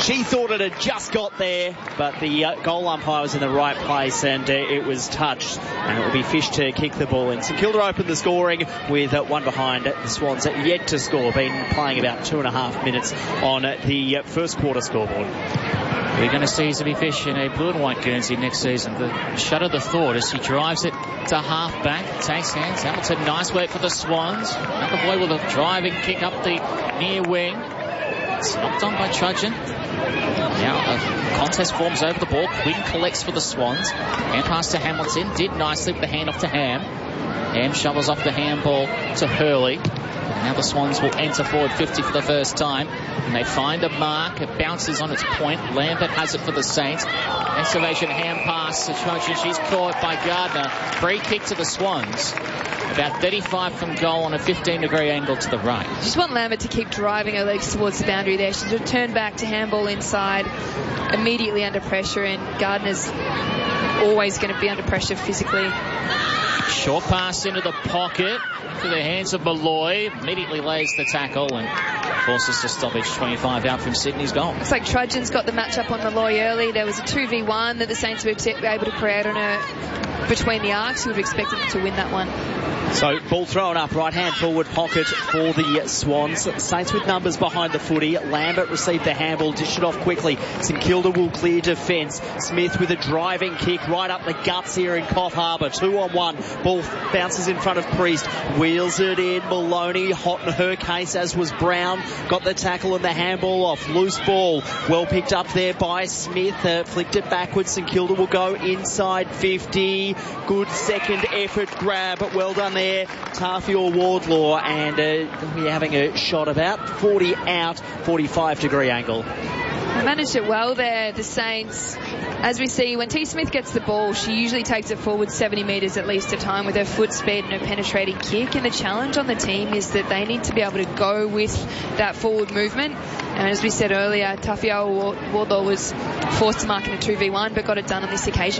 She thought it had just got there, but the goal umpire was in the right place and it was touched, and it will be Fish to kick the ball in. St Kilda opened the scoring with one behind. The Swans yet to score, been playing about 2.5 minutes on the first quarter scoreboard. We're going to see Zippy Fish in a blue and white Guernsey next season. The shudder the thought as she drives it to half back, takes hands. Hamilton, nice work for the Swans. McAvoy with a driving kick up the near wing. It's knocked on by Trudgeon. Now a contest forms over the ball. Quinn collects for the Swans. Hand pass to Hamilton. Did nicely with the hand off to Ham. Ham shovels off the handball to Hurley. Now the Swans will enter forward 50 for the first time. And they find a mark. It bounces on its point. Lambert has it for the Saints. Excavation hand pass to Trudgeon. She's caught by Gardner. Free kick to the Swans. About 35 from goal on a 15-degree angle to the right. Just want Lambert to keep driving her legs towards the boundary there. She's returned back to handball inside, immediately under pressure, and Gardner's always going to be under pressure physically. Short pass into the pocket to the hands of Malloy. Immediately lays the tackle and forces to stoppage. 25 out from Sydney's goal. Looks like Trudgeon's got the match-up on Malloy early. There was a 2v1 that the Saints were able to create on her between the arcs. You would have expected them to win that one. So ball thrown up, right hand forward pocket for the Swans. Saints with numbers behind the footy. Lambert received the handball, dished it off quickly. St Kilda will clear defence. Smith with a driving kick right up the guts here in Coff Harbour. 2-on-1. Ball bounces in front of Priest. Wheels it in. Maloney hot in her case, as was Brown. Got the tackle and the handball off. Loose ball. Well picked up there by Smith. Flicked it backwards. St Kilda will go inside 50. Good second effort grab. Well done there. Tarfield Wardlaw, and we're having a shot about 40 out, 45-degree angle. Managed it well there, the Saints. As we see, when T. Smith gets the ball, she usually takes it forward 70 metres at least a time with her foot speed and her penetrating kick. And the challenge on the team is that they need to be able to go with that forward movement. And as we said earlier, Tarfield Wardlaw was forced to mark in a 2v1, but got it done on this occasion.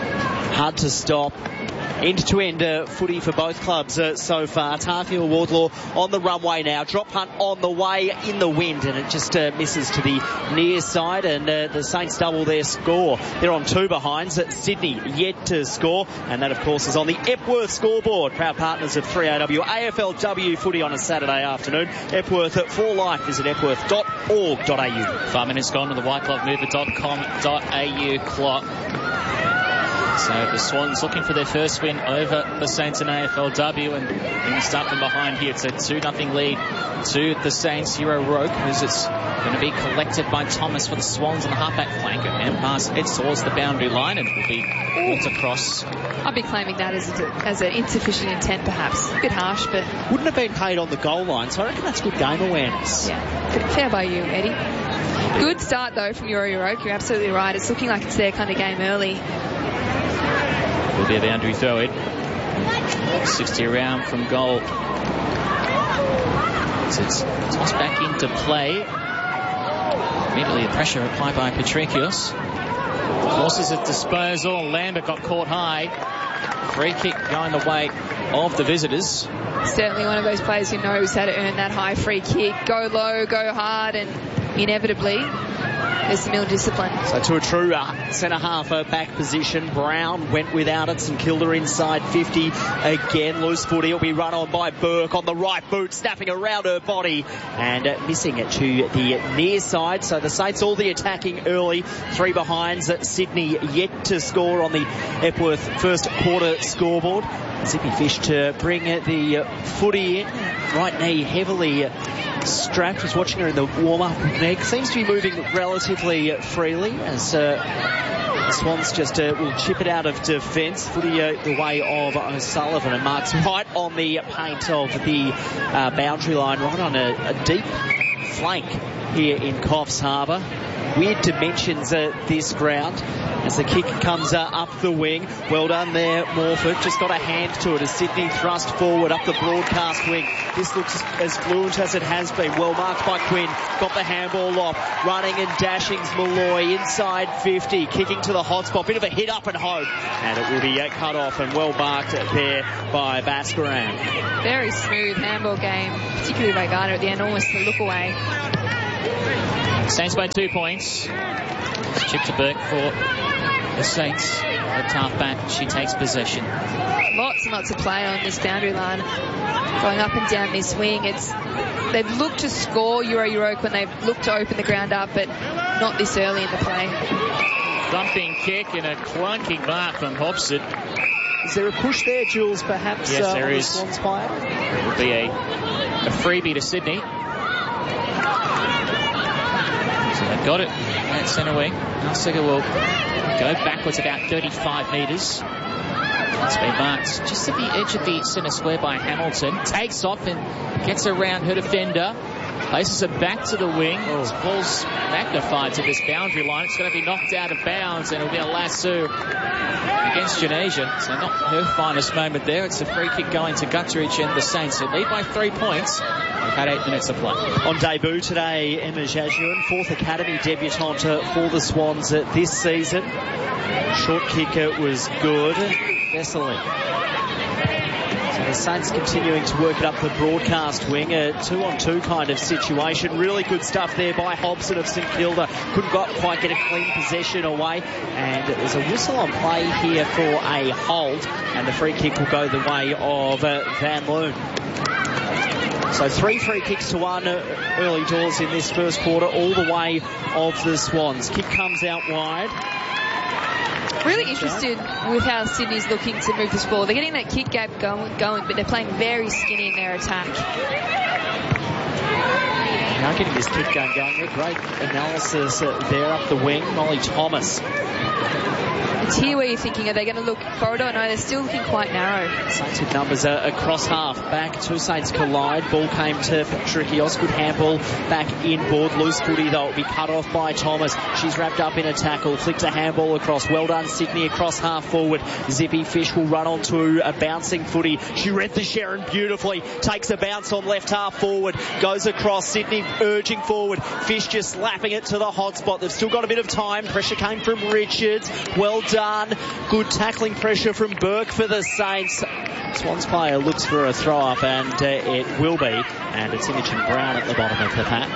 Hard to stop. End-to-end footy for both clubs so far. Tarfield Wardlaw on the runway now. Drop punt on the way in the wind, and it just misses to the near side, and the Saints double their score. They're on 2 behinds. Sydney yet to score, and that, of course, is on the Epworth scoreboard. Proud partners of 3AW AFLW footy on a Saturday afternoon. Epworth for life. Visit epworth.org.au. 5 minutes gone to the whiteglovemover.com.au clock. So the Swans looking for their first win over the Saints in AFLW, and in the start from behind here, it's a 2-0 lead to the Saints. Hero Roke, as it's going to be collected by Thomas for the Swans on the halfback flank, and pass it towards the boundary line, and will be walked across. I'd be claiming that as an insufficient intent, perhaps. A bit harsh, but wouldn't have been paid on the goal line, so I reckon that's good game awareness. Yeah, fair by you, Eddie. Good start though from Hero Roke. You're absolutely right. It's looking like it's their kind of game early. Will be a boundary throw in. 60 around from goal. So it's tossed back into play. Immediately the pressure applied by Patricios. Forces a disposal. Lambert got caught high. Free kick going the way of the visitors. Certainly one of those players who knows how to earn that high free kick. Go low, go hard, and inevitably there's some ill discipline. So to a true centre-half back position. Brown went without it. St Kilda inside 50 again. Loose footy. It'll be run on by Burke on the right boot, snapping around her body and missing it to the near side. So the Saints all the attacking early. 3 behinds. Sydney yet to score on the Epworth first quarter scoreboard. Zippy Fish to bring the footy in. Right knee heavily strapped. Was watching her in the warm-up. Meg seems to be moving relatively freely as the Swans just will chip it out of defence. Footy the way of O'Sullivan, and marks right on the paint of the boundary line, right on a deep flank here in Coffs Harbour. Weird dimensions this ground as the kick comes up the wing. Well done there, Morford. Just got a hand to it as Sydney thrust forward up the broadcast wing. This looks as fluent as it has been. Well marked by Quinn. Got the handball off. Running and dashing's Malloy inside 50. Kicking to the hot spot. Bit of a hit up and hope. And it will be cut off and well marked there by Bascaran. Very smooth handball game, particularly by Gardner at the end, almost a look away. Saints by 2 points. Chip to Burke for the Saints. Left half back, she takes possession. Lots and lots of play on this boundary line. Going up and down this wing. They've looked to score Euro-Europe when they've looked to open the ground up, but not this early in the play. Thumping kick and a clunking mark from Hobson. Is there a push there, Jules, perhaps? Yes, there is. Swans player? It will be a freebie to Sydney. So they've got it at centre wing. Nalsega will go backwards about 35 metres. It's been marked just at the edge of the centre square by Hamilton. Takes off and gets around her defender. Places it back to the wing. This ball's magnified to this boundary line. It's going to be knocked out of bounds, and it'll be a lasso against Janasia. So not her finest moment there. It's a free kick going to Gutteridge and the Saints, who lead by 3 points. We've had 8 minutes of play. On debut today, Emma Jajuan, 4th Academy debutante for the Swans this season. Short kicker was good. Vesely. So the Saints continuing to work it up the broadcast wing, a 2-on-2 kind of situation. Really good stuff there by Hobson of St Kilda. Couldn't quite get a clean possession away. And there's a whistle on play here for a hold. And the free kick will go the way of Van Loon. So 3 free kicks to 1 early doors in this first quarter, all the way of the Swans. Kick comes out wide. Really interested with how Sydney's looking to move this ball. They're getting that kick gap going, but they're playing very skinny in their attack. Now getting this kick game going. Great analysis there up the wing. Molly Thomas. It's here where you're thinking, are they going to look corridor? No, they're still looking quite narrow. Saints with numbers across half. Back, 2 Saints collide. Ball came to Patrikios. Good handball back inboard. Loose footy, though. It'll be cut off by Thomas. She's wrapped up in a tackle. Flicks a handball across. Well done, Sydney, across half forward. Zippy Fish will run onto a bouncing footy. She read the Sharon beautifully. Takes a bounce on left half forward. Goes across. Sydney urging forward. Fish just slapping it to the hot spot. They've still got a bit of time. Pressure came from Richards. Well done. Good tackling pressure from Burke for the Saints. Swans player looks for a throw up, and it will be. And it's Imogen Brown at the bottom of the pack.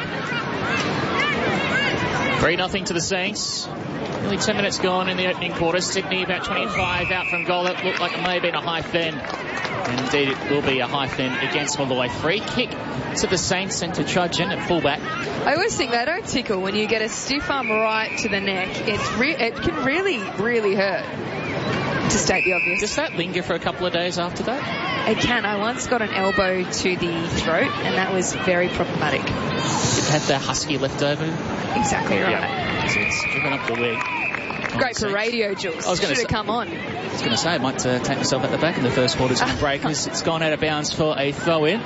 3-0 to the Saints. Nearly 10 minutes gone in the opening quarter. Sydney about 25 out from goal. It looked like it may have been a high fin. And indeed it will be a high fin against Holloway. Free kick to the Saints and to Trudgeon at fullback. I always think they don't tickle when you get a stiff arm right to the neck. It can really, really hurt, to state the obvious. Does that linger for a couple of days after that? It can. I once got an elbow to the throat, and that was very problematic. It had the husky left over. Exactly right. Yeah. So it's driven up the wing. Great for radio, Jules. Should have come on. I was going to say, I might take myself at the back in the first quarter's breakers. It's gone out of bounds for a throw-in.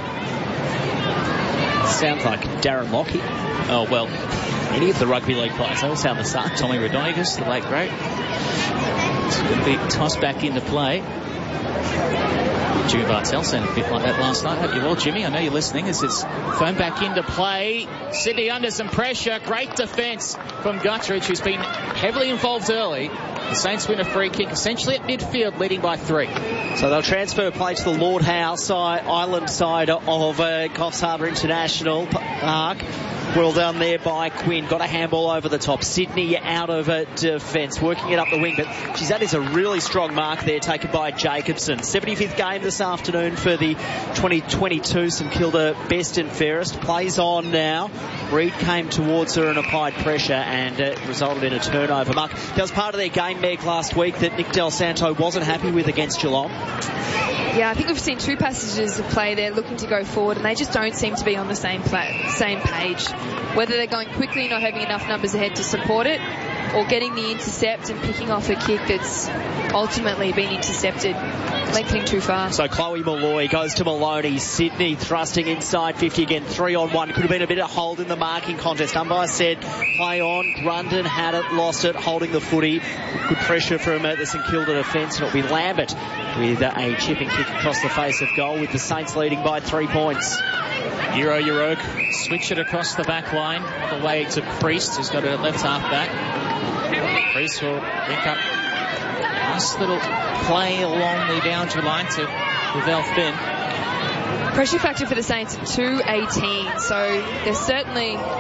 Sounds like Darren Lockie. Oh, well, any of the rugby league players, they all sound the same. Tommy Rodonigas, the late great. It's going to be tossed back into play. Jimmy Bartell sounded a bit like that last night. Hope you're well, Jimmy. I know you're listening as it's thrown back into play. Sydney under some pressure. Great defence from Gutteridge, who's been heavily involved early. The Saints win a free kick, essentially at midfield, leading by 3. So they'll transfer play to the Lord Howe Island side of Coffs Harbour International Park. Well done there by Quinn. Got a handball over the top. Sydney out of defence, working it up the wing. But geez, that is a really strong mark there taken by Jacobson. 75th game this afternoon for the 2022 St Kilda Best and Fairest. Plays on now. Reid came towards her and applied pressure, and it resulted in a turnover mark. That was part of their game meg last week that Nick Del Santo wasn't happy with against Geelong. Yeah, I think we've seen 2 passages of play there looking to go forward, and they just don't seem to be on the same page. Whether they're going quickly, not having enough numbers ahead to support it, or getting the intercept and picking off a kick that's ultimately been intercepted, lengthening too far. So Chloe Malloy goes to Maloney. Sydney thrusting inside 50 again, 3-on-1. Could have been a bit of hold in the marking contest. Umpire said play on. Grundon had it, lost it, holding the footy. Good pressure from the St Kilda defence, and it'll be Lambert with a chipping kick across the face of goal, with the Saints leading by 3 points. Euro-Europe switch it across the back line all the way to Priest, who's got a left half back. Priest will link up. Nice little play along the boundary line to Lavelle Finn. Pressure factor for the Saints at 218, so there's certainly a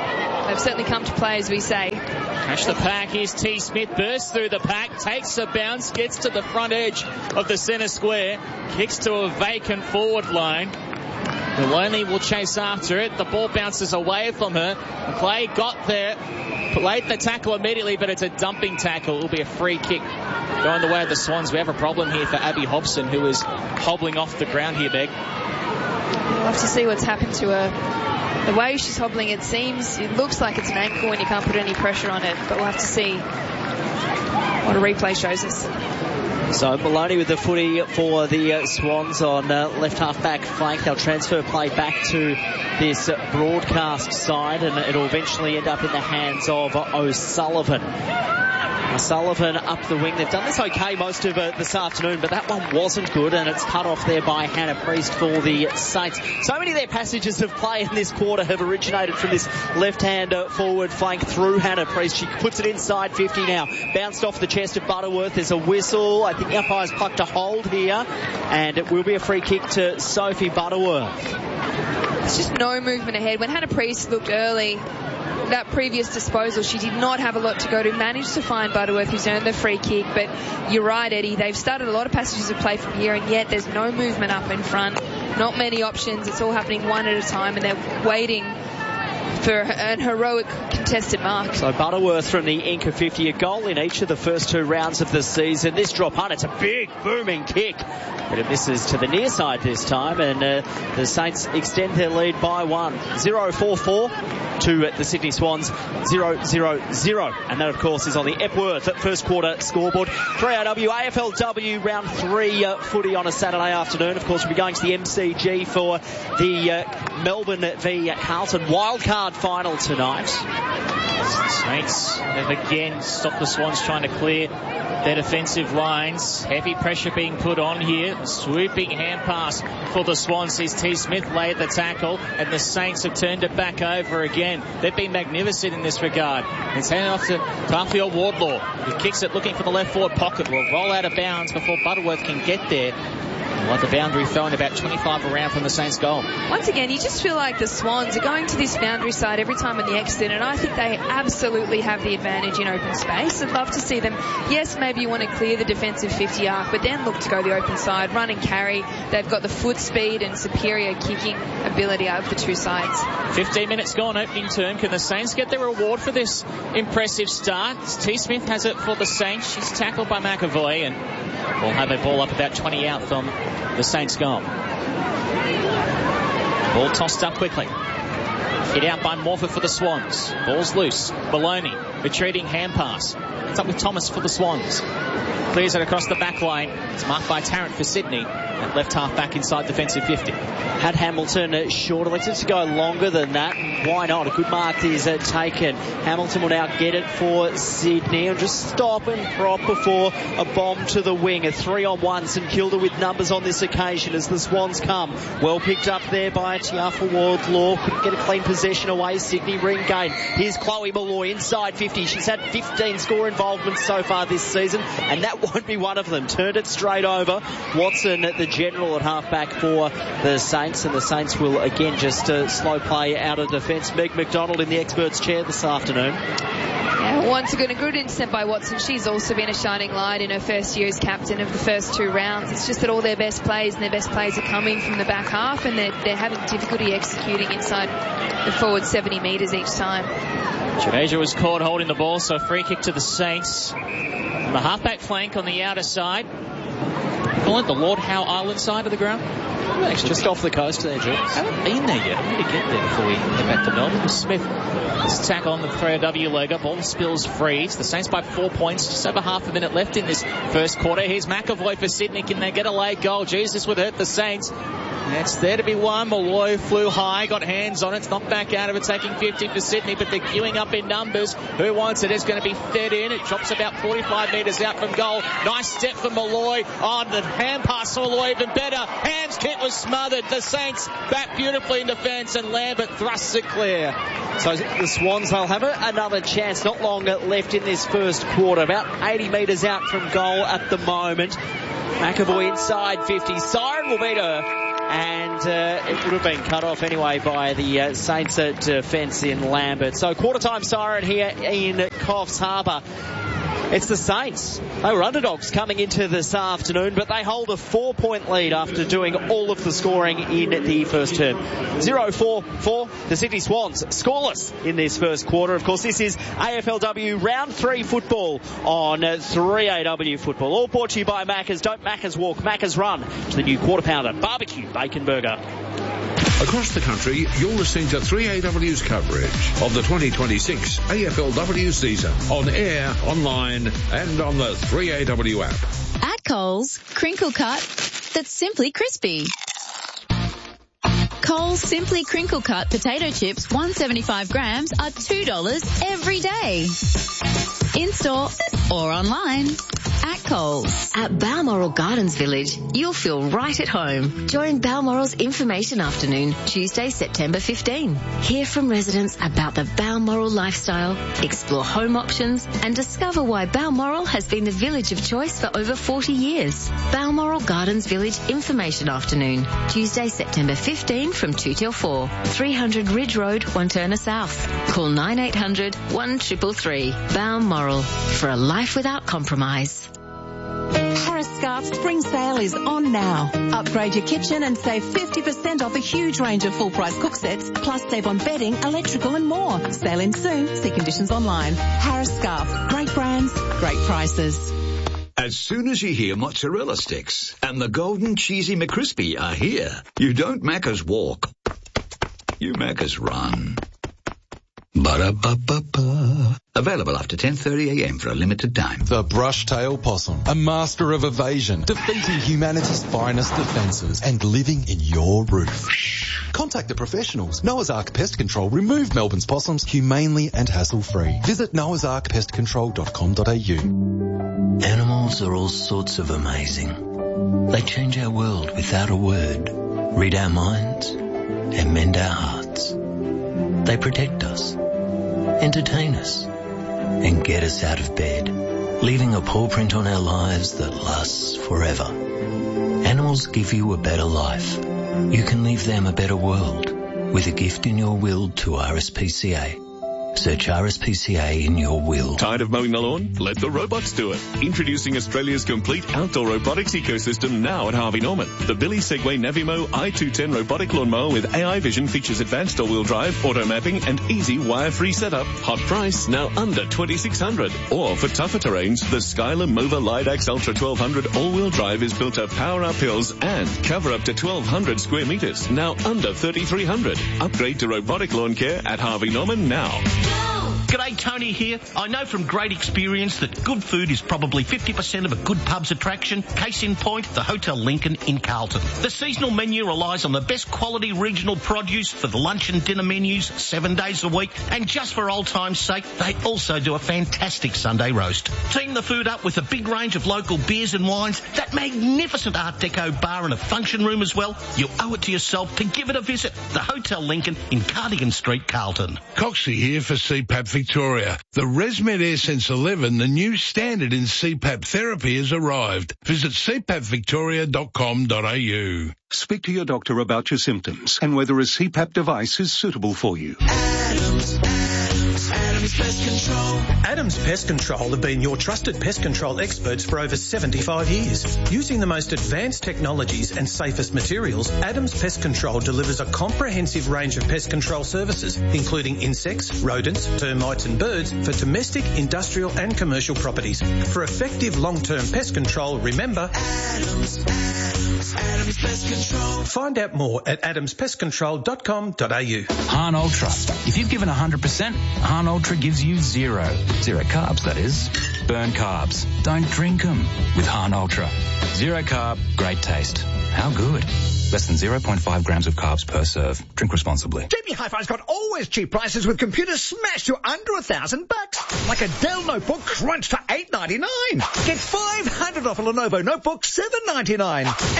they've certainly come to play, as we say. Catch the pack. Here's T. Smith, bursts through the pack, takes a bounce, gets to the front edge of the centre square, kicks to a vacant forward line. Maloney will chase after it. The ball bounces away from her. Clay got there, played the tackle immediately, but it's a dumping tackle. It will be a free kick going the way of the Swans. We have a problem here for Abby Hobson, who is hobbling off the ground here, Meg. We'll have to see what's happened to her. The way she's hobbling, it looks like it's an ankle and you can't put any pressure on it, but we'll have to see what a replay shows us. So Maloney with the footy for the Swans on left half-back flank. They'll transfer play back to this broadcast side, and it'll eventually end up in the hands of O'Sullivan. O'Sullivan up the wing. They've done this okay most of this afternoon, but that one wasn't good, and it's cut off there by Hannah Priest for the Saints. So many of their passages of play in this quarter have originated from this left-hand forward flank through Hannah Priest. She puts it inside 50 now. Bounced off the chest of Butterworth. There's a whistle. I think the umpire's plucked a hold here, and it will be a free kick to Sophie Butterworth. There's just no movement ahead. When Hannah Priest looked early, that previous disposal, she did not have a lot to go to. Managed to find Butterworth, who's earned the free kick. But you're right, Eddie. They've started a lot of passages of play from here, and yet there's no movement up in front. Not many options. It's all happening one at a time, and they're waiting for an heroic contested mark. So Butterworth from the Inca 50, a goal in each of the first 2 rounds of the season. This drop punt, it's a big booming kick, but it misses to the near side this time, and the Saints extend their lead by 1. 0-4-4 to the Sydney Swans, 0-0-0. And that, of course, is on the Epworth first quarter scoreboard. 3AW AFLW round 3 footy on a Saturday afternoon. Of course, we'll be going to the MCG for the Melbourne v Carlton wildcard final tonight. Saints have again stopped the Swans trying to clear their defensive lines. Heavy pressure being put on here. Swooping hand pass for the Swans. Sees T. Smith laid the tackle, and the Saints have turned it back over again. They've been magnificent in this regard. It's handed off to Garfield Wardlaw, who kicks it looking for the left forward pocket. Will roll out of bounds before Butterworth can get there. Like the boundary thrown about 25 around from the Saints' goal. Once again, you just feel like the Swans are going to this boundary side every time in the exit, and I think they absolutely have the advantage in open space. I'd love to see them, yes, maybe you want to clear the defensive 50 arc, but then look to go the open side, run and carry. They've got the foot speed and superior kicking ability out of the two sides. 15 minutes gone, opening term. Can the Saints get their reward for this impressive start? T. Smith has it for the Saints. She's tackled by McAvoy, and we'll have a ball up about 20 out from the Saints' goal. Ball tossed up quickly. Hit out by Morpher for the Swans. Ball's loose. Maloney, retreating hand pass. It's up with Thomas for the Swans. Clears it across the back line. It's marked by Tarrant for Sydney. At left half back inside defensive 50. Had Hamilton short, elected to go longer than that. Why not? A good mark is taken. Hamilton will now get it for Sydney and just stop and prop before a bomb to the wing. A 3-on-1. St Kilda with numbers on this occasion as the Swans come. Well picked up there by Tiafa Wardlaw. Couldn't get a clean possession away. Sydney regain. Here's Chloe Malloy inside 50. She's had 15 score involvements so far this season, and that won't be one of them. Turned it straight over. Watson at the general at half-back for the Saints, and the Saints will again just slow play out of defence. Meg McDonald in the experts' chair this afternoon. Yeah, once again, a good intercept by Watson. She's also been a shining light in her first year as captain of the first 2 rounds. It's just that all their best plays and their best plays are coming from the back half, and they're having difficulty executing inside the forward 70 metres each time. Jadeja was caught holding the ball, so a free kick to the Saints. On the half-back flank on the outer side. Call it the Lord Howe Island side of the ground. Actually, just off the coast there, Jules. Haven't been there yet. We need to get there before we head back to Melbourne. Smith, this attack on the 3AW leg up. Ball spills free. It's the Saints by 4 points. Just over half a minute left in this first quarter. Here's McAvoy for Sydney. Can they get a late goal? Jeez, this would hurt the Saints. It's there to be won. Malloy flew high, got hands on it. It's not back out of it, taking 50 for Sydney, but they're queuing up in numbers. Who wants it? It's going to be fed in. It drops about 45 metres out from goal. Nice step for Malloy. On the hand pass for Malloy, even better. Ham's kick was smothered. The Saints back beautifully in defence, and Lambert thrusts it clear. So the Swans, they'll have another chance. Not long left in this first quarter. About 80 metres out from goal at the moment. McAvoy inside 50. Siren will beat her. and it would have been cut off anyway by the Saints defence in Lambert. So quarter-time siren here in Coffs Harbour. It's the Saints. They were underdogs coming into this afternoon, but they hold a 4-point lead after doing all of the scoring in the first term. 0-4 for the Sydney Swans. Scoreless in this first quarter. Of course, this is AFLW Round 3 football on 3AW football. All brought to you by Macca's. Don't Macca's walk, Macca's run to the new Quarter Pounder Barbecue Bacon Burger. Across the country, you're listening to 3AW's coverage of the 2026 AFLW season on air, online, and on the 3AW app. At Coles, crinkle cut that's simply crispy. Coles Simply Crinkle Cut potato chips, 175 grams, are $2 every day. In-store or online. At Coles. At Balmoral Gardens Village, you'll feel right at home. Join Balmoral's Information Afternoon, Tuesday, September 15. Hear from residents about the Balmoral lifestyle, explore home options, and discover why Balmoral has been the village of choice for over 40 years. Balmoral Gardens Village Information Afternoon, Tuesday, September 15 from 2 till 4. 300 Ridge Road, Wanturna South. Call 9800 1333. Balmoral, for a life without compromise. Harris Scarf's spring sale is on now. Upgrade your kitchen and save 50% off a huge range of full-price cook sets, plus save on bedding, electrical and more. Sale ends soon. See conditions online. Harris Scarf. Great brands, great prices. As soon as you hear mozzarella sticks and the golden cheesy McCrispy are here, you don't Macca's walk. You Macca's run. Ba-da-ba-ba-ba. Available after 10:30 a.m. for a limited time. The brush-tail possum, a master of evasion, defeating humanity's finest defences and living in your roof. Contact the professionals. Noah's Ark Pest Control remove Melbourne's possums humanely and hassle-free. Visit noahsarkpestcontrol.com.au. Animals are all sorts of amazing. They change our world without a word, read our minds, and mend our hearts. They protect us, entertain us, and get us out of bed, leaving a paw print on our lives that lasts forever. Animals give you a better life. You can leave them a better world with a gift in your will to RSPCA. Search RSPCA in your will. Tired of mowing the lawn? Let the robots do it. Introducing Australia's complete outdoor robotics ecosystem now at Harvey Norman. The Billy Segway Navimo i210 robotic lawnmower with AI vision features advanced all-wheel drive, auto mapping, and easy wire-free setup. Hot price now under $2,600. Or for tougher terrains, the Skylar Mova Lidax Ultra 1200 all-wheel drive is built to power up hills and cover up to 1,200 square meters. Now under $3,300. Upgrade to robotic lawn care at Harvey Norman now. G'day, Tony here. I know from great experience that good food is probably 50% of a good pub's attraction. Case in point, the Hotel Lincoln in Carlton. The seasonal menu relies on the best quality regional produce for the lunch and dinner menus 7 days a week. And just for old time's sake, they also do a fantastic Sunday roast. Team the food up with a big range of local beers and wines, that magnificent Art Deco bar and a function room as well. You owe it to yourself to give it a visit. The Hotel Lincoln in Cardigan Street, Carlton. Coxie here for CPAP Victoria. The ResMed AirSense 11, the new standard in CPAP therapy, has arrived. Visit cpapvictoria.com.au. Speak to your doctor about your symptoms and whether a CPAP device is suitable for you. Adams Pest Control. Adams Pest Control have been your trusted pest control experts for over 75 years. Using the most advanced technologies and safest materials, Adams Pest Control delivers a comprehensive range of pest control services, including insects, rodents, termites and birds for domestic, industrial and commercial properties. For effective long-term pest control, remember Adams Pest Control. Find out more at adamspestcontrol.com.au. Hahn Ultra. If you've given 100%, Hahn Ultra gives you zero. Zero carbs, that is. Burn carbs. Don't drink them with Hahn Ultra. Zero carb, great taste. How good? Less than 0.5 grams of carbs per serve. Drink responsibly. JB Hi-Fi's got always cheap prices with computers smashed to under $1,000. Like a Dell notebook crunched to $899. Get $500 off a Lenovo notebook $799. And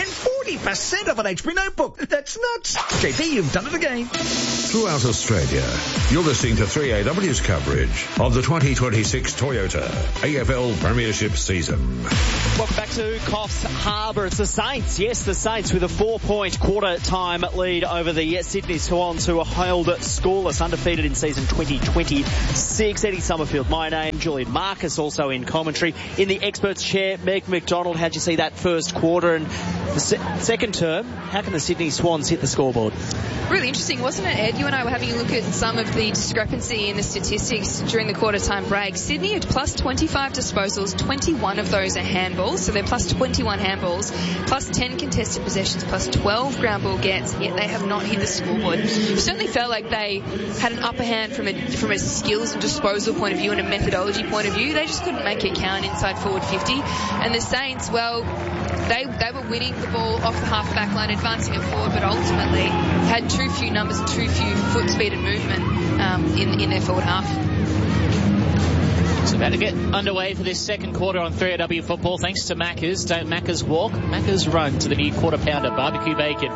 80% off an HP notebook. That's nuts. JP, you've done it again. Throughout Australia, you're listening to 3AW's coverage of the 2026 Toyota AFL Premiership season. Welcome back to Coffs Harbour. It's the Saints. Yes, the Saints with a 4-point quarter-time lead over the Sydney Swans, who are held scoreless, undefeated in season 2026. Eddie Summerfield, my name. Julian Marcus also in commentary. In the experts chair, Meg McDonald. How'd you see that first quarter? And the second term, how can the Sydney Swans hit the scoreboard? Really interesting, wasn't it, Ed? You and I were having a look at some of the discrepancy in the statistics during the quarter-time break. Sydney had plus 25 disposals, 21 of those are handballs, so they're plus 21 handballs, plus 10 contested possessions, plus 12 ground ball gets, yet they have not hit the scoreboard. It certainly felt like they had an upper hand from a skills and disposal point of view and a methodology point of view. They just couldn't make it count inside forward 50. And the Saints, well, they were winning the ball off the half-back line, advancing it forward, but ultimately had too few numbers and too few foot speed and movement in their forward half. It's about to get underway for this second quarter on 3AW football. Thanks to Macca's. Don't Macca's walk, Macca's run to the new quarter pounder barbecue bacon.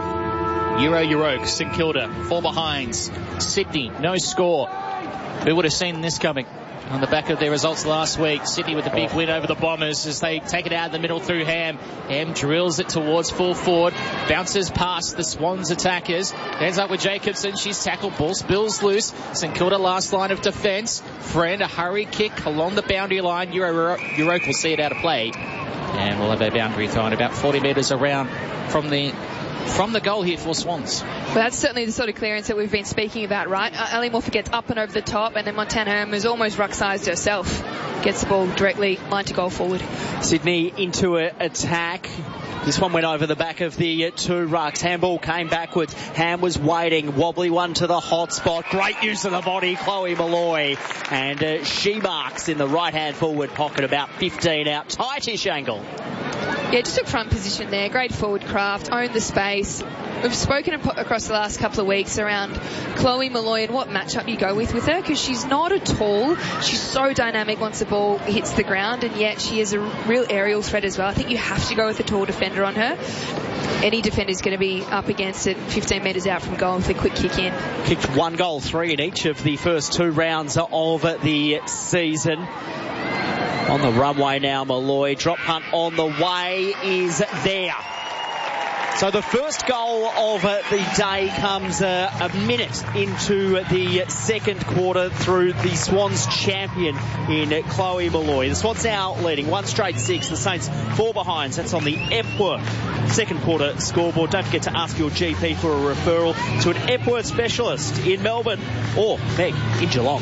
Euro St Kilda, 4 behinds. Sydney, no score. Who would have seen this coming? On the back of their results last week, Sydney with a big win over the Bombers as they take it out in the middle through Ham. Ham drills it towards full forward, bounces past the Swans attackers, ends up with Jacobson. She's tackled, ball spills loose. St Kilda last line of defence. Friend, a hurry kick along the boundary line. Euroke will see it out of play, and we'll have a boundary thrown about 40 metres around from the goal here for Swans. Well, that's certainly the sort of clearance that we've been speaking about, right? Ali Morphy gets up and over the top, and then Montana Ham is almost ruck-sized herself. Gets the ball directly line to goal forward. Sydney into an attack. This one went over the back of the two rucks. Handball came backwards. Ham was waiting. Wobbly one to the hot spot. Great use of the body, Chloe Malloy. And she marks in the right-hand forward pocket about 15 out. Tightish angle. Yeah, just took front position there. Great forward craft. Owned the space. We've spoken across the last couple of weeks around Chloe Malloy and what matchup you go with her, because she's not at all. She's so dynamic once the ball hits the ground, and yet she is a real aerial threat as well. I think you have to go with a tall defender on her. Any defender's going to be up against it 15 metres out from goal with a quick kick in. Kicked 1 goal, 3 in each of the first 2 rounds of the season. On the runway now, Malloy. Drop punt on the way is there. So the first goal of the day comes a minute into the second quarter through the Swans champion in Chloe Malloy. The Swans now leading 1 straight 6. The Saints 4 behinds. That's on the Epworth second quarter scoreboard. Don't forget to ask your GP for a referral to an Epworth specialist in Melbourne or Meg in Geelong.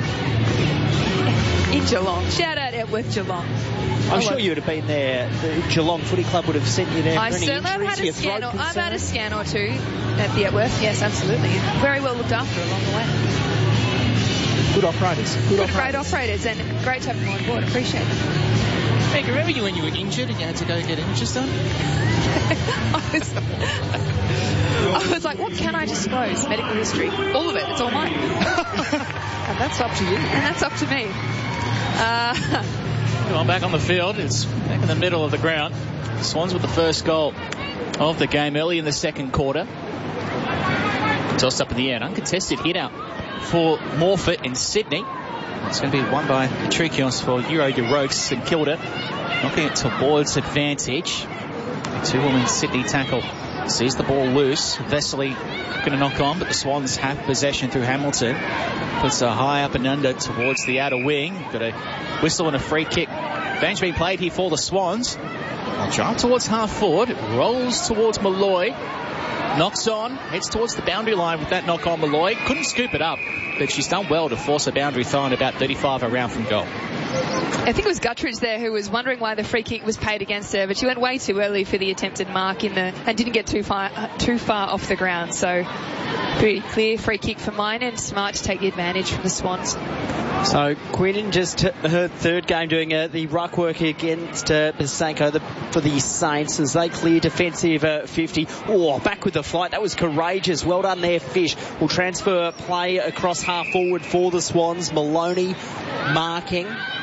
In Geelong. Shout out Epworth Geelong. I'm sure you would have been there. The Geelong Footy Club would have sent you there. I certainly have had a scan. I've had a scan or two at the Epworth. Yes, absolutely. Very well looked after along the way. Good operators. Great operators, and great to have them on board. Appreciate it. Meg, remember you when you were injured and you had to go get images done? I was like, what can I disclose? Medical history. All of it. It's all mine. And that's up to you. And that's up to me. Well, back on the field. It's back in the middle of the ground. Swans with the first goal of the game early in the second quarter. Tossed up in the air. An uncontested hit out for Morfitt in Sydney. It's going to be won by Katrikios for Eurokes St Kilda. Knocking it towards advantage. A 2-woman Sydney tackle. Sees the ball loose. Vesely going to knock on, but the Swans have possession through Hamilton. Puts a high up and under towards the outer wing. Got a whistle and a free kick. Bench being played here for the Swans. I'll drive towards half forward. It rolls towards Malloy. Knocks on. Heads towards the boundary line with that knock on Malloy. Couldn't scoop it up, but she's done well to force a boundary throw in about 35 around from goal. I think it was Guttridge there who was wondering why the free kick was paid against her, but she went way too early for the attempted mark and didn't get too far off the ground. So pretty clear free kick for mine, and smart to take the advantage from the Swans. So Quinn just her third game doing the ruck work against Besanko for the Saints as they clear defensive 50. Oh, back with the flight. That was courageous. Well done there, Fish. Will transfer play across half forward for the Swans. Maloney marking.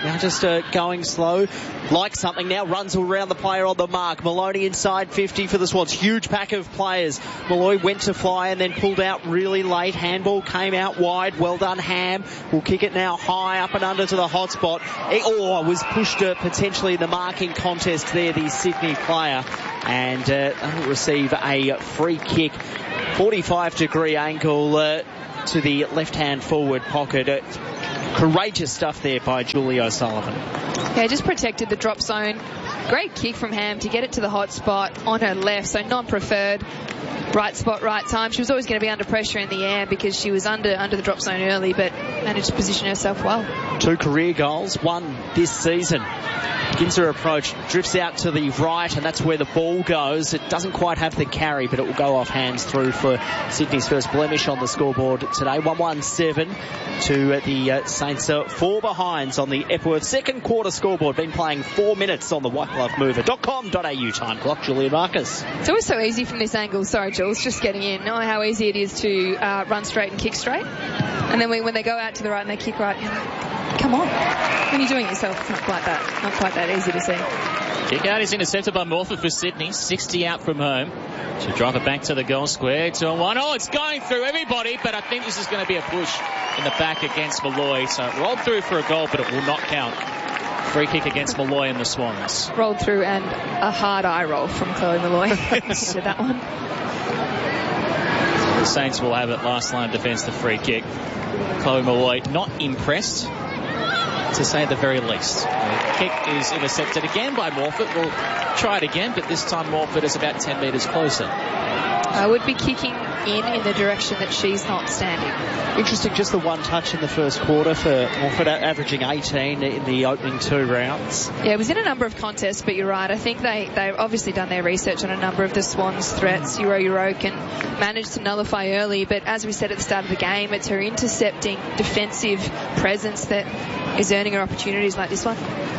Now just going slow, like something. Now runs around the player on the mark. Maloney inside 50 for the Swans. Huge pack of players. Malloy went to fly and then pulled out really late. Handball came out wide. Well done, Ham. Will kick it now high up and under to the hot spot. Was pushed potentially in the marking contest there, the Sydney player. And will receive a free kick. 45-degree angle to the left-hand forward pocket. Courageous stuff there by Julie O'Sullivan. Yeah, just protected the drop zone. Great kick from Ham to get it to the hot spot on her left, so non-preferred. Right spot, right time. She was always going to be under pressure in the air because she was under the drop zone early, but managed to position herself well. 2 career goals, 1 this season. Begins her approach, drifts out to the right, and that's where the ball goes. It doesn't quite have the carry, but it will go off hands through for Sydney's first blemish on the scoreboard today. 1-1-7 to the Saints. 4 behinds on the Epworth second quarter scoreboard. Been playing 4 minutes on the whiteglovemover.com.au time clock. Julian Marcus. It's always so easy from this angle. Sorry, Jules, just getting in. Oh, how easy it is to run straight and kick straight. And then when they go out to the right and they kick right, you're like, come on. When you're doing it yourself, it's not quite that easy to see. Kick out is intercepted by Morford for Sydney. 60 out from home. She'll drive it back to the goal square. 2-1. Oh, it's going through everybody, but I think this is going to be a push in the back against Malloy. So it rolled through for a goal, but it will not count. Free kick against Malloy and the Swans. Rolled through and a hard eye roll from Chloe Malloy. Into that one. The Saints will have it last line of defence, the free kick. Chloe Malloy not impressed, to say the very least. The kick is intercepted again by Morford. We'll try it again, but this time Morford is about 10 metres closer. I would be kicking in the direction that she's not standing. Interesting, just the 1 touch in the first quarter for Morford, averaging 18 in the opening 2 rounds. Yeah, it was in a number of contests, but you're right. I think they've obviously done their research on a number of the Swans' threats. Euro can manage to nullify early, but as we said at the start of the game, it's her intercepting defensive presence that is earning her opportunities like this one.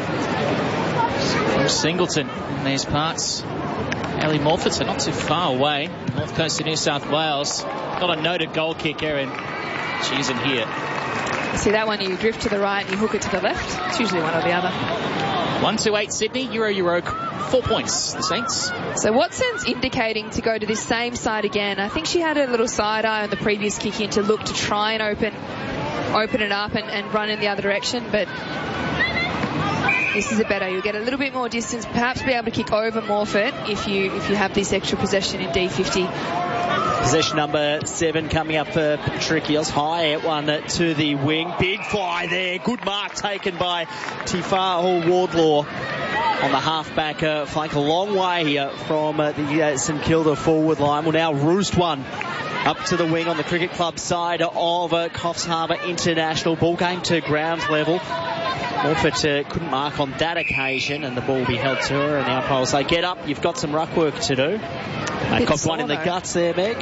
From Singleton in these parts. Ellie Morford, so not too far away. North Coast of New South Wales. Got a noted goal kicker, and she isn't here. See that one, you drift to the right and you hook it to the left. It's usually one or the other. 1-2-8 Sydney, Euro 4 points, the Saints. So Watson's indicating to go to this same side again. I think she had a little side eye on the previous kick in to look to try and open it up and run in the other direction, but this is a better. You'll get a little bit more distance, perhaps be able to kick over Morford if you have this extra possession in D50. Possession number 7 coming up for Patricios. High at one to the wing. Big fly there. Good mark taken by Tifao Wardlaw on the half-back flank. A long way from the St Kilda forward line. Will now roost one up to the wing on the Cricket Club side of Coffs Harbour International. Ball game to ground level. Morford couldn't mark on that occasion, and the ball will be held to her. And the umpire will say, get up, you've got some ruck work to do. Copped one in the guts there, Meg.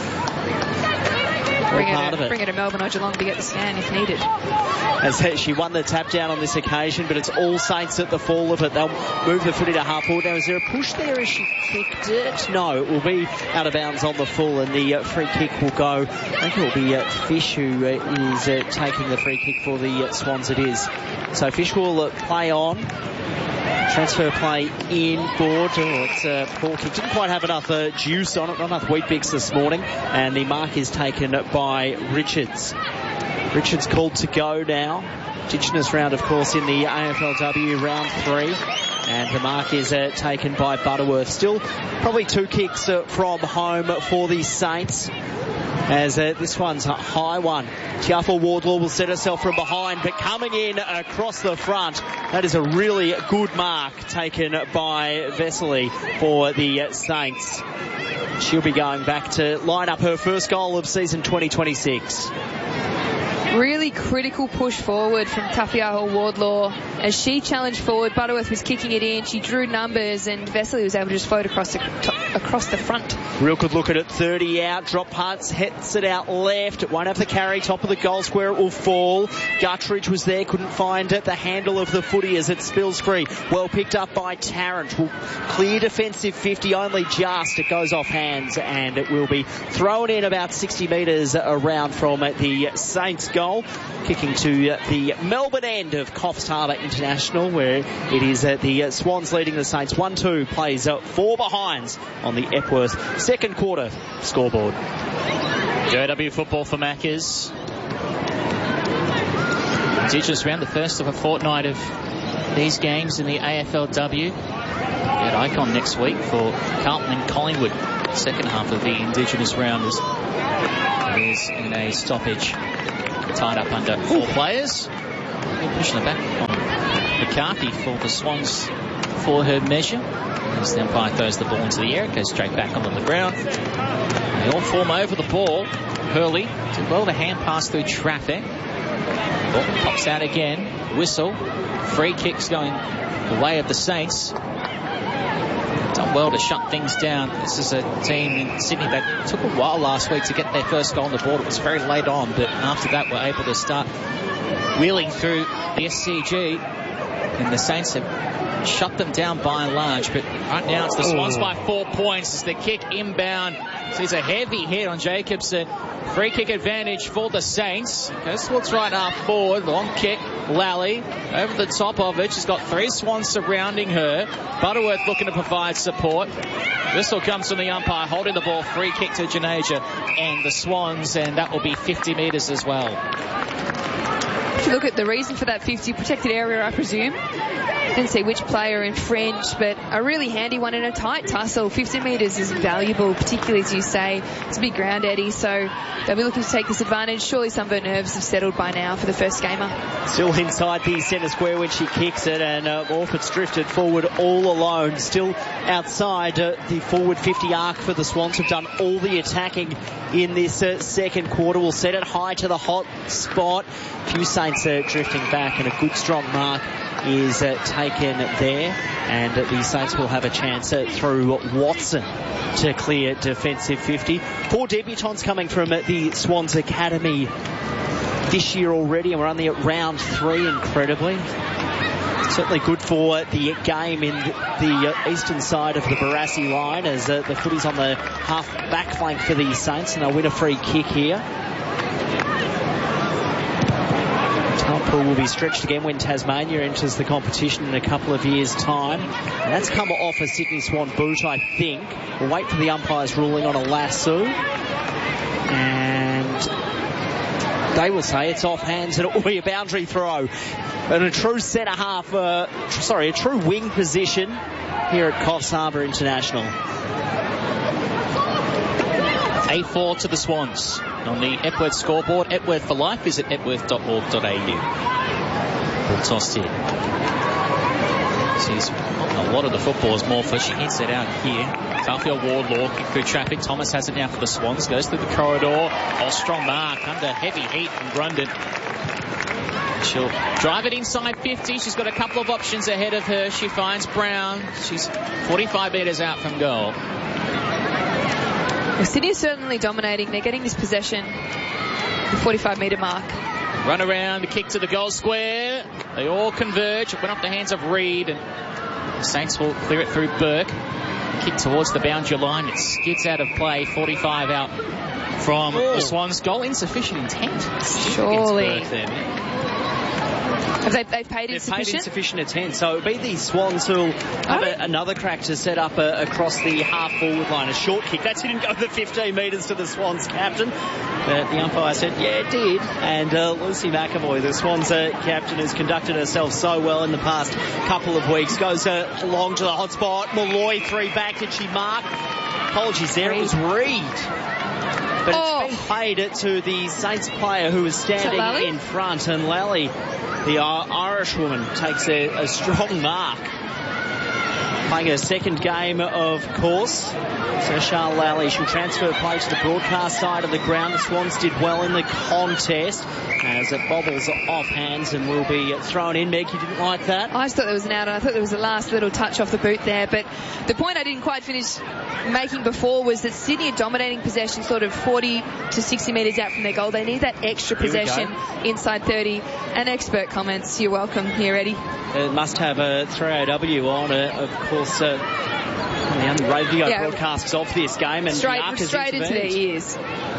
Bring it to Melbourne or Geelong to get the scan if needed. As she won the tap down on this occasion, but it's all Saints at the fall of it. They'll move the footy to half forward. Now, is there a push there as she kicked it? No, it will be out of bounds on the full, and the free kick will go. I think it will be Fish who is taking the free kick for the Swans. It is. So Fish will play on. Transfer play inboard. It's a poor kick. Didn't quite have enough juice on it, not enough wheat bix this morning. And the mark is taken by Richards. Richards called to go now. Indigenous round, of course, in the AFLW round 3. And the mark is taken by Butterworth. Still probably 2 kicks from home for the Saints. As this one's a high one. Tiafa Wardlaw will set herself from behind, but coming in across the front. That is a really good mark taken by Vesely for the Saints. She'll be going back to line up her first goal of season 2026. Really critical push forward from Tafiaho Wardlaw as she challenged forward. Butterworth was kicking it in. She drew numbers, and Vesely was able to just float across the across the front. Real good look at it. 30 out. Drop putts. Hits it out left. It won't have the carry. Top of the goal square. It will fall. Guttridge was there. Couldn't find it. The handle of the footy as it spills free. Well picked up by Tarrant. Will clear defensive 50 only just. It goes off hands and it will be thrown in about 60 metres around from the Saints goal. Kicking to the Melbourne end of Coffs Harbour International, where it is the Swans leading the Saints 1-2. Plays 4 behinds on the Epworth second quarter scoreboard. JW football for Maccas. Indigenous round, the first of a fortnight of these games in the AFLW. At Icon next week for Carlton and Collingwood. Second half of the Indigenous round is in a stoppage. Tied up under 4 players. They're pushing it back on McCarthy for the Swans for her measure. As the umpire throws the ball into the air, it goes straight back onto the ground. They all form over the ball. Hurley did well to hand pass through traffic. Ball pops out again. Whistle. Free kicks going the way of the Saints. Done well to shut things down. This is a team in Sydney that took a while last week to get their first goal on the board. It was very late on, but after that were able to start wheeling through the SCG. And the Saints have shut them down by and large, but right now it's the Swans by 4 points as the kick inbound. So it's a heavy hit on Jacobson. Free kick advantage for the Saints. Goes towards right half forward. Long kick. Lally over the top of it. She's got 3 Swans surrounding her. Butterworth looking to provide support. Whistle comes from the umpire, holding the ball. Free kick to Janaja and the Swans, and that will be 50 metres as well. If you look at the reason for that 50, protected area, I presume. Didn't see which player infringed, but a really handy one in a tight tussle. 50 metres is valuable, particularly as you say. It's a big ground, Eddie, so they'll be looking to take this advantage. Surely some of her nerves have settled by now for the first gamer. Still inside the centre square when she kicks it, and Orford's drifted forward all alone. Still outside the forward 50 arc for the Swans, who've done all the attacking in this second quarter. Will set it high to the hot spot. Few Saints drifting back, and a good strong mark is taken there, and the Saints will have a chance through Watson to clear defensive 50. 4 debutants coming from the Swans Academy this year already, and we're only at round 3, incredibly. Certainly good for the game in the eastern side of the Barassi line, as the footy's on the half back flank for the Saints, and they'll win a free kick here. Pool will be stretched again when Tasmania enters the competition in a couple of years' time. And that's come off a Sydney Swan boot, I think. We'll wait for the umpire's ruling on a lasso. And they will say it's off hands and it will be a boundary throw. And a true centre-half, a true wing position here at Coffs Harbour International. 8-4 to the Swans. On the Epworth scoreboard, Epworth for life, visit epworth.org.au. Ball tossed in. Sees a lot of the footballers more for. She hits it out here. Garfield Wardlaw kick through traffic. Thomas has it now for the Swans. Goes through the corridor. Oh, strong mark under heavy heat from Grundon. She'll drive it inside 50. She's got a couple of options ahead of her. She finds Brown. She's 45 metres out from goal. Well, Sydney is certainly dominating. They're getting this possession, the 45-metre mark. Run around, the kick to the goal square. They all converge. It went off the hands of Reed, and the Saints will clear it through Burke. Kick towards the boundary line. It skids out of play. 45 out from the Swans. Goal insufficient intent. Surely. Have they paid insufficient? They've paid insufficient intent, so it'll be the Swans who'll have another crack to set up across the half-forward line. A short kick. That didn't go the 15 metres to the Swans captain. But the umpire said, yeah, it did. And Lucy McAvoy, the Swans captain, has conducted herself so well in the past couple of weeks. Goes along to the hot spot. Malloy 3 back. Did she mark? Apologies there. It was Reed. But it's been played to the Saints player who was standing in front, and Lally, the Irish woman, takes a strong mark. playing her second game, of course. So Charles Lally, she'll transfer play to the broadcast side of the ground. The Swans did well in the contest as it bobbles off hands and will be thrown in. Meg, you didn't like that? I just thought there was an out, and I thought there was the last little touch off the boot there. But the point I didn't quite finish making before was that Sydney are dominating possession sort of 40 to 60 metres out from their goal. They need that extra possession inside 30. And expert comments. You're welcome here, Eddie. Must have a 3AW on, of course, the radio broadcasts of this game. And straight into their ears.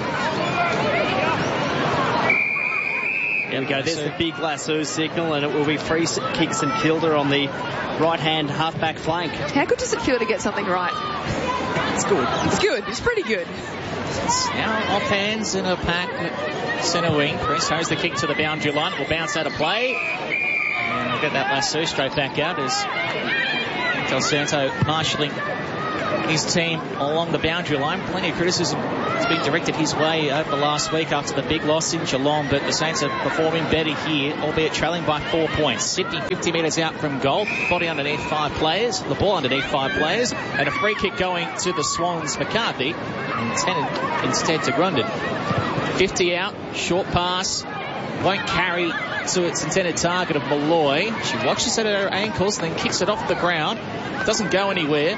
There we go. There's the big lasso signal, and it will be free kick St Kilda on the right-hand half-back flank. How good does it feel to get something right? It's good. It's good. It's pretty good. Now off hands in a pack, centre wing. Chris throws the kick to the boundary line. It will bounce out of play. And we'll get that lasso straight back out as Del Santo marshalling his team along the boundary line. Plenty of criticism has been directed his way over the last week after the big loss in Geelong, but the Saints are performing better here, albeit trailing by 4 points. Sydney 50 metres out from goal, body underneath 5 players, the ball underneath 5 players, and a free kick going to the Swans. McCarthy intended instead to Grundon. 50 out, short pass, won't carry to its intended target of Malloy. She watches it at her ankles and then kicks it off the ground. Doesn't go anywhere.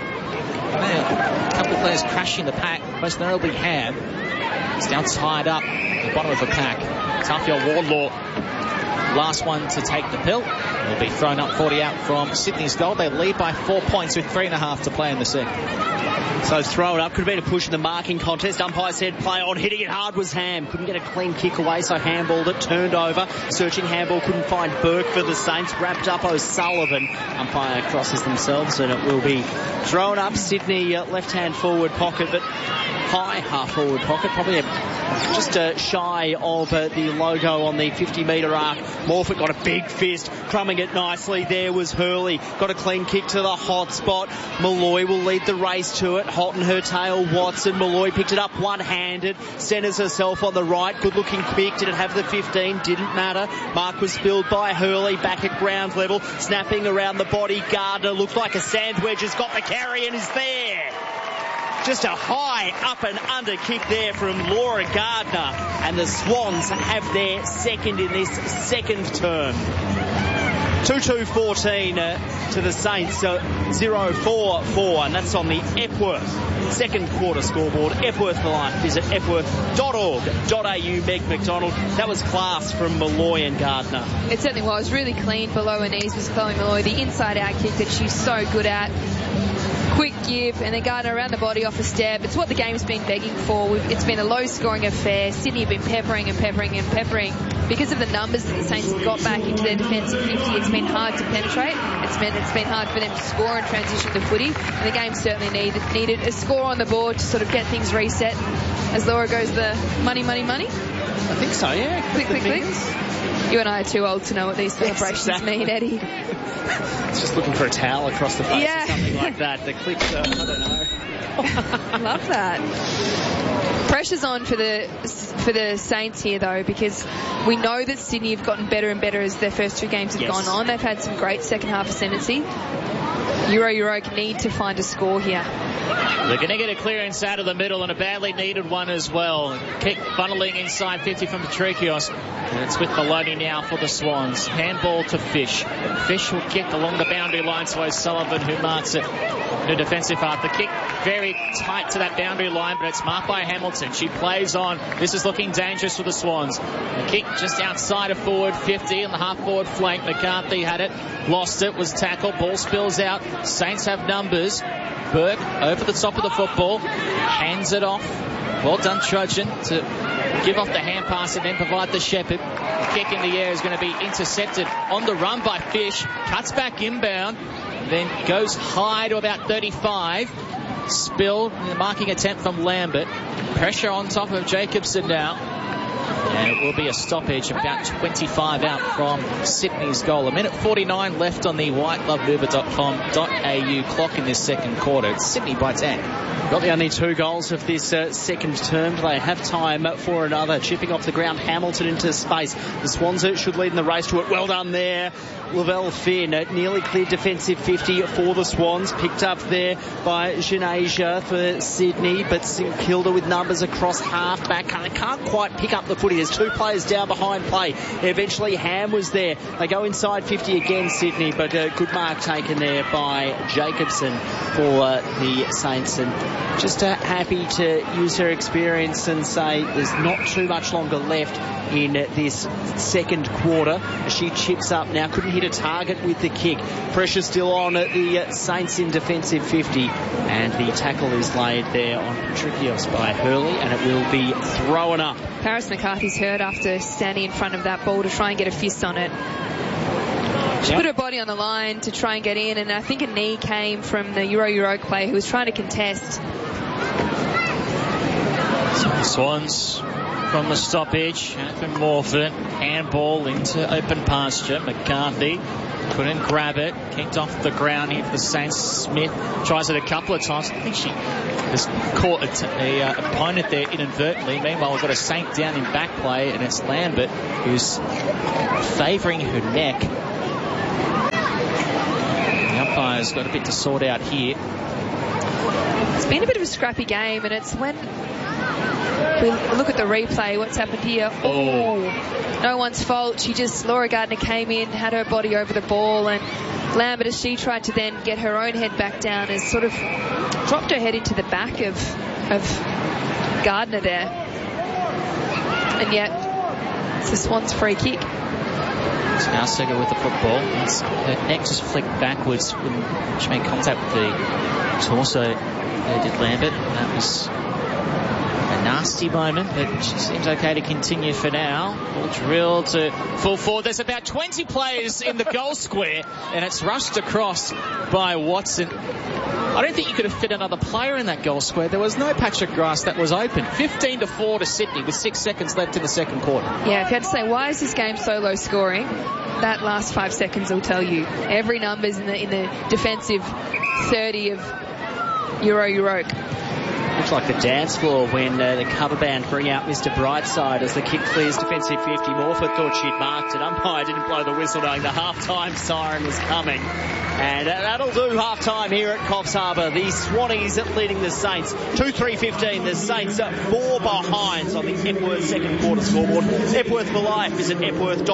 A couple of players crashing the pack, most notably Ham. It's now tied up at the bottom of the pack. Tafia Wardlaw, last one to take the pill. Will be thrown up 40 out from Sydney's goal. They lead by 4 points with 3.5 to play in the second. So throw it up. Could have been a push in the marking contest. Umpire said play on. Hitting it hard was Ham. Couldn't get a clean kick away, so handballed it. Turned over. Searching handball. Couldn't find Burke for the Saints. Wrapped up O'Sullivan. Umpire crosses themselves, and it will be thrown up. Sydney left-hand forward pocket, but high half-forward pocket. Probably just shy of the logo on the 50-metre arc. Morfitt got a big fist. Crumbing it nicely. There was Hurley. Got a clean kick to the hot spot. Malloy will lead the race to it. Hot in her tail, Watson. Malloy picked it up one-handed. Centres herself on the right. Good-looking quick. Did it have the 15? Didn't matter. Mark was spilled by Hurley. Back at ground level. Snapping around the body. Gardner looked like a sand wedge. Has got the carry and is there. Just a high up and under kick there from Laura Gardner. And the Swans have their second in this second term. 2-2-14 to the Saints, 0-4-4, and that's on the Epworth second quarter scoreboard. Epworth for life. Visit epworth.org.au. Meg McDonald. That was class from Malloy and Gardner. It certainly was. Really clean below her knees was Chloe Malloy. The inside-out kick that she's so good at. Quick give, and then Gardner around the body off a step. It's what the game's been begging for. It's been a low-scoring affair. Sydney have been peppering and peppering and peppering. Because of the numbers that the Saints have got back into their defensive 50, it's been hard to penetrate. It's been hard for them to score and transition to footy. And the game certainly needed a score on the board to sort of get things reset. As Laura goes the money. I think so, yeah. Click. You and I are too old to know what these celebrations mean, Eddie. It's just looking for a towel across the face or something like that. The clicks, I don't know. Love that. Pressure's on for the Saints here, though, because we know that Sydney have gotten better and better as their first 2 games have gone on. They've had some great second half ascendancy. Euro need to find a score here. They're going to get a clearance out of the middle and a badly needed one as well. Kick funneling inside 50 from Patrikios. And it's with Maloney now for the Swans. Handball to Fish. Fish will kick along the boundary line to O'Sullivan, who marks it in a defensive half. The kick very tight to that boundary line, but it's marked by Hamilton. She plays on. This is looking dangerous for the Swans. The kick just outside of forward 50 on the half-forward flank. McCarthy had it. Lost it. Was tackled. Ball spills out. Saints have numbers. Burke over the top of the football. Hands it off. Well done, Trojan, to give off the hand pass and then provide the Shepherd. The kick in the air is going to be intercepted on the run by Fish. Cuts back inbound. Then goes high to about 35. Spill, the marking attempt from Lambert. Pressure on top of Jacobson now. And it will be a stoppage about 25 out from Sydney's goal. 1:49 left on the whiteglovemover.com.au clock in this second quarter. It's Sydney by 10. Got the only 2 goals of this second term. They have time for another. Chipping off the ground, Hamilton into space. The Swans should lead in the race to it. Well done there. Lavelle Finn nearly cleared defensive 50 for the Swans. Picked up there by Janasia for Sydney, but St Kilda with numbers across half back. They can't quite pick up the footy. There's 2 players down behind play. Eventually Ham was there. They go inside 50 again, Sydney, but good mark taken there by Jacobson for the Saints. And just happy to use her experience and say there's not too much longer left in this second quarter. She chips up now. Couldn't hit a target with the kick. Pressure still on at the Saints in defensive 50. And the tackle is laid there on Patrikios by Hurley, and it will be thrown up. Paris McCarthy's hurt after standing in front of that ball to try and get a fist on it. She put her body on the line to try and get in, and I think a knee came from the Euro player who was trying to contest. So the Swans from the stoppage. Catherine Morford, handball into open pasture. McCarthy couldn't grab it. Kicked off the ground here for the Saints. Smith tries it a couple of times. I think she has caught the opponent there inadvertently. Meanwhile, we've got a Saint down in back play, and it's Lambert who's favouring her neck. The umpire's got a bit to sort out here. It's been a bit of a scrappy game, and it's when we look at the replay, what's happened here. Oh, no one's fault. Laura Gardner came in, had her body over the ball, and Lambert, as she tried to then get her own head back down, has sort of dropped her head into the back of Gardner there. And yet, it's the Swans' free kick. It's now Seger with the football. Her neck just flicked backwards when she made contact with the torso. Did Lambert. That was a nasty moment, but she seems okay to continue for now. Ball drilled to full forward. There's about 20 players in the goal square, and it's rushed across by Watson. I don't think you could have fit another player in that goal square. There was no patch of grass that was open. 15-4 to Sydney with 6 seconds left in the second quarter. Yeah, if you had to say, why is this game so low scoring? That last 5 seconds will tell you. Every number's in the defensive 30 of Euro. Looks like the dance floor when the cover band bring out Mr. Brightside as the kick clears defensive 50. Morford thought she'd marked it. Umpire didn't blow the whistle knowing the half-time siren was coming. And that'll do half-time here at Coffs Harbour. The Swannies leading the Saints. 2-3-15. The Saints 4 behinds on the Epworth second quarter scoreboard. Epworth for life. Visit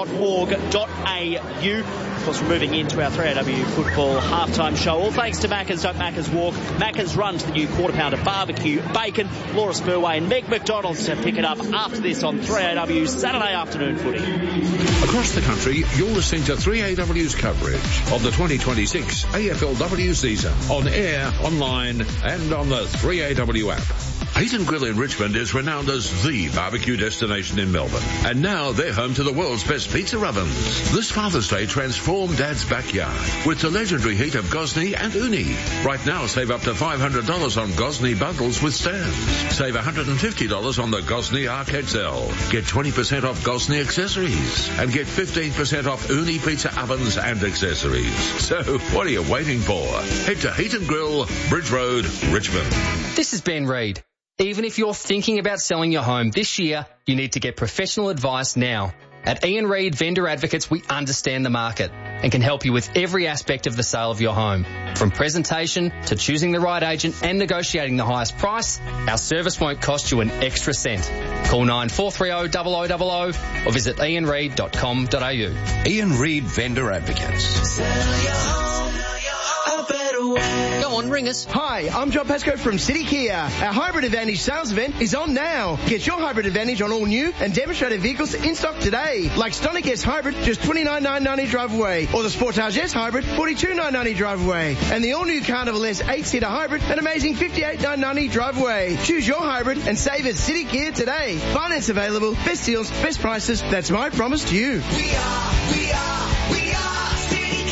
epworth.org.au. Of course, we're moving into our 3AW football half-time show. All thanks to Macca's. Don't Macca's walk. Macca's run to the new quarter pounder barbecue bacon. Laura Spurway and Meg McDonald to pick it up after this on 3AW Saturday afternoon footy. Across the country, you're listening to 3AW's coverage of the 2026 AFLW season on air, online and on the 3AW app. Hayton Grill in Richmond is renowned as the barbecue destination in Melbourne. And now they're home to the world's best pizza ovens. This Father's Day, transform Dad's backyard with the legendary heat of Gosney and Uni. Right now, save up to $500 on Gosney bundles with stands. Save $150 on the Gosney Arc XL. Get 20% off Gosney accessories. And get 15% off Uni pizza ovens and accessories. So, what are you waiting for? Head to Hayton Grill, Bridge Road, Richmond. This is Ben Reid. Even if you're thinking about selling your home this year, you need to get professional advice now. At Ian Reid Vendor Advocates, we understand the market and can help you with every aspect of the sale of your home. From presentation to choosing the right agent and negotiating the highest price, our service won't cost you an extra cent. Call 9430 0000 or visit ianreid.com.au. Ian Reid Vendor Advocates. Sell your home a better way. Go on, ring us. Hi, I'm John Pascoe from City Kia. Our Hybrid Advantage sales event is on now. Get your Hybrid Advantage on all new and demonstrated vehicles in stock today. Like Stonic S Hybrid, just $29,990 drive away. Or the Sportage S Hybrid, $42,990 drive away. And the all-new Carnival S 8-seater Hybrid, an amazing $58,990 drive away. Choose your hybrid and save at City Kia today. Finance available, best deals, best prices. That's my promise to you. We are City Kia.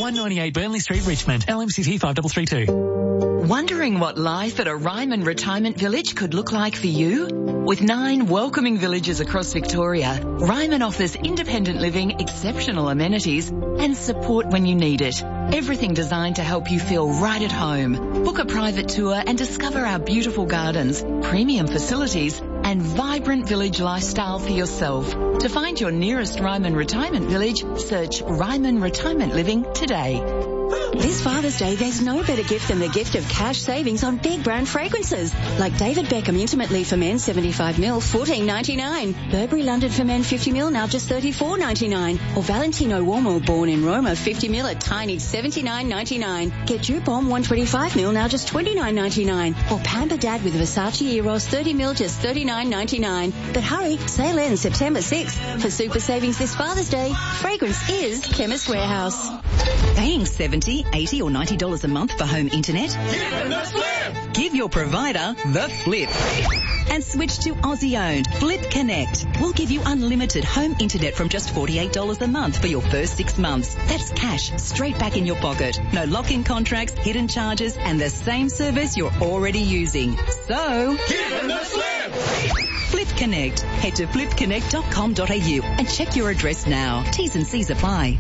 198 Burnley Street, Richmond. LMCT 5332. Wondering what life at a Ryman Retirement Village could look like for you? With 9 welcoming villages across Victoria, Ryman offers independent living, exceptional amenities, and support when you need it. Everything designed to help you feel right at home. Book a private tour and discover our beautiful gardens, premium facilities, and vibrant village lifestyle for yourself. To find your nearest Ryman Retirement Village, search Ryman Retirement Living today. This Father's Day, there's no better gift than the gift of cash savings on big brand fragrances. Like David Beckham Intimate Leave for Men 75ml, $14.99. Burberry London for Men 50ml, now just $34.99. Or Valentino Uomo Born in Roma 50ml at tiny $79.99. Get Dupont 125ml, now just $29.99. Or Pamper Dad with Versace Eros 30ml, just $39.99. But hurry, sale ends September 6th. For super savings this Father's Day, fragrance is Chemist Warehouse. Paying $70, $80 or $90 a month for home internet? Give them the flip! Give your provider the flip. And switch to Aussie-owned Flip Connect. We'll give you unlimited home internet from just $48 a month for your first 6 months. That's cash straight back in your pocket. No lock-in contracts, hidden charges, and the same service you're already using. So, give them the flip! Flip Connect. Head to flipconnect.com.au and check your address now. T's and C's apply.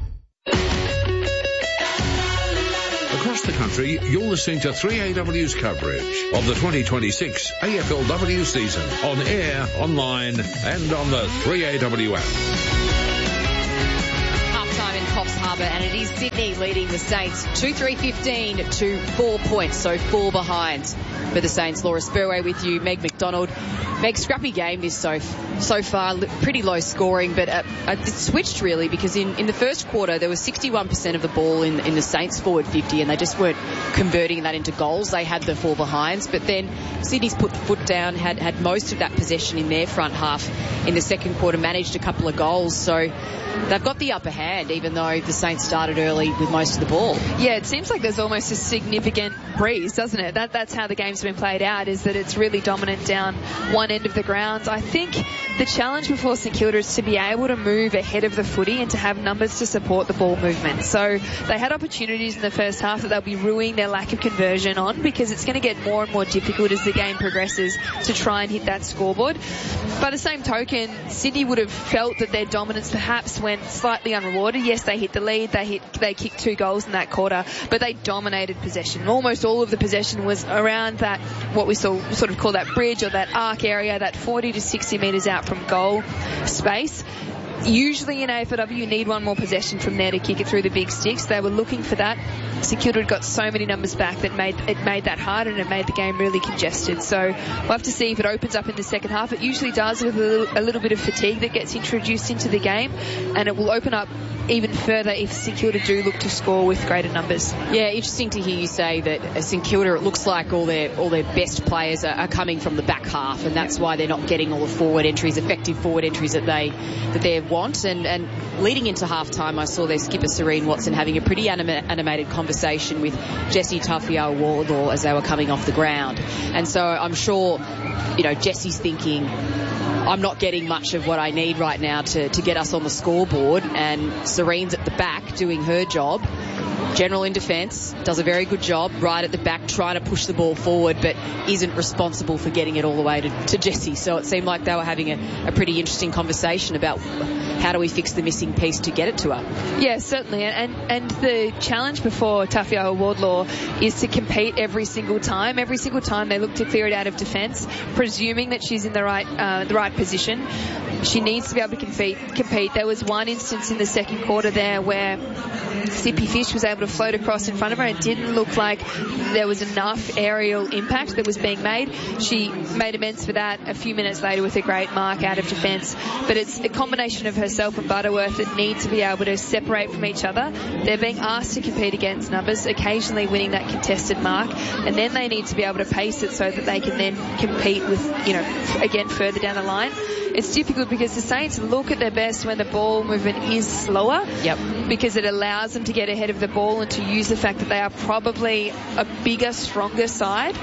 Across the country, you're listening to 3AW's coverage of the 2026 AFLW season on air, online, and on the 3AW app. Half-time in Coffs Harbour, and it is Sydney leading the Saints 2-3-15 to 4 points, so 4 behind for the Saints. Laura Spurway with you, Meg McDonald. Meg, scrappy game this so far, pretty low scoring, but it switched really because in the first quarter there was 61% of the ball in the Saints forward 50 and they just weren't converting that into goals. They had the 4 behinds, but then Sydney's put the foot down, had most of that possession in their front half in the second quarter, managed a couple of goals, so they've got the upper hand even though the Saints started early with most of the ball. Yeah, it seems like there's almost a significant breeze, doesn't it? That's how the game's been played out, is that it's really dominant down one end of the ground. I think the challenge before St Kilda is to be able to move ahead of the footy and to have numbers to support the ball movement. So they had opportunities in the first half that they'll be ruining their lack of conversion on, because it's going to get more and more difficult as the game progresses to try and hit that scoreboard. By the same token, Sydney would have felt that their dominance perhaps went slightly unrewarded. Yes, they hit the lead, they kicked 2 goals in that quarter, but they dominated possession. Almost all of the possession was around that, what we sort of call that bridge or that arc area, that 40 to 60 metres out from goal space. Usually in AFLW you need one more possession from there to kick it through the big sticks. They were looking for that. St Kilda had got so many numbers back that it made that hard, and it made the game really congested. So we'll have to see if it opens up in the second half. It usually does with a little bit of fatigue that gets introduced into the game, and it will open up even further if St Kilda do look to score with greater numbers. Yeah, interesting to hear you say that St Kilda, it looks like all their best players are coming from the back half, and that's why they're not getting all the forward entries, effective forward entries that they want. And leading into halftime, I saw their skipper Serene Watson having a pretty animated conversation with Jessie Taufia-Wardlaw as they were coming off the ground. And so I'm sure, Jessie's thinking, I'm not getting much of what I need right now to get us on the scoreboard, and Serene's at the back doing her job. General in defence, does a very good job right at the back trying to push the ball forward, but isn't responsible for getting it all the way to Jessie. So it seemed like they were having a pretty interesting conversation about how do we fix the missing piece to get it to her. Yeah, certainly. And the challenge before Taufia-Wardlaw is to compete every single time. Every single time they look to clear it out of defence, presuming that she's in the right position. She needs to be able to compete. There was one instance in the second quarter there where Sippy Fish was able to float across in front of her. It didn't look like there was enough aerial impact that was being made. She made amends for that a few minutes later with a great mark out of defence. But it's a combination of herself and Butterworth that need to be able to separate from each other. They're being asked to compete against numbers, occasionally winning that contested mark, and then they need to be able to pace it so that they can then compete with, again, further down the line. It's difficult because the Saints look at their best when the ball movement is slower. Yep. Because it allows them to get ahead of the ball and to use the fact that they are probably a bigger, stronger side.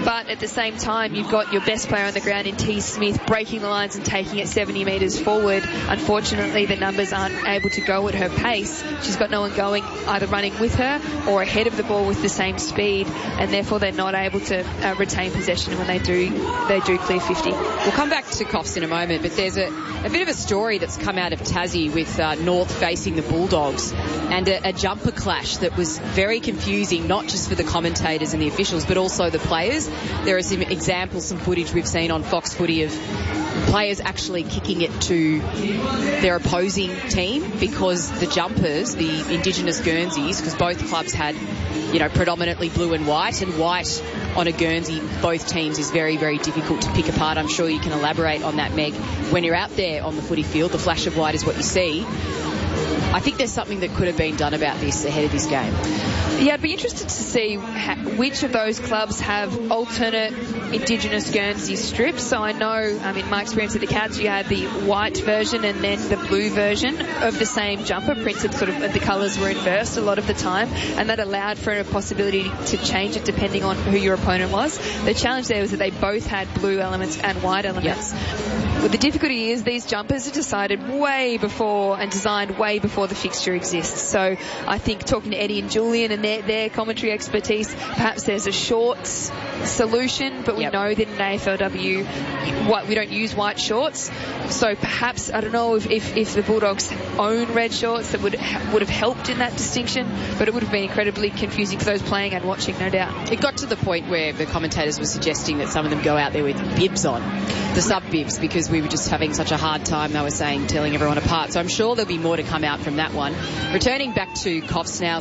But at the same time, you've got your best player on the ground in T. Smith breaking the lines and taking it 70 metres forward. Unfortunately, the numbers aren't able to go at her pace. She's got no one going either running with her or ahead of the ball with the same speed, and therefore they're not able to retain possession when they do clear 50. We'll come back to Coffs in a moment, but there's a bit of a story that's come out of Tassie with North facing the Bulldogs, and a jumper clash that was very confusing, not just for the commentators and the officials, but also the players. There are some examples, some footage we've seen on Fox Footy of players actually kicking it to their opposing team because the jumpers, the Indigenous Guernseys, because both clubs had, predominantly blue and white on a Guernsey, both teams, is very, very difficult to pick apart. I'm sure you can elaborate on that, Meg. When you're out there on the footy field, the flash of white is what you see. I think there's something that could have been done about this ahead of this game. Yeah, I'd be interested to see which of those clubs have alternate Indigenous Guernsey strips. So I know, in my experience at the Cats, you had the white version and then the blue version of the same jumper, printed sort of, the colours were inversed a lot of the time, and that allowed for a possibility to change it depending on who your opponent was. The challenge there was that they both had blue elements and white elements. Well, the difficulty is these jumpers are decided way before and designed way before the fixture exists. So I think talking to Eddie and Julian and their commentary expertise, perhaps there's a shorts solution, but we know that in AFLW we don't use white shorts. So perhaps, I don't know if the Bulldogs own red shorts, that would have helped in that distinction, but it would have been incredibly confusing for those playing and watching, no doubt. It got to the point where the commentators were suggesting that some of them go out there with bibs on, the sub-bibs, because we were just having such a hard time, they were saying, telling everyone apart. So I'm sure there'll be more to come out from that one. Returning back to Coffs now.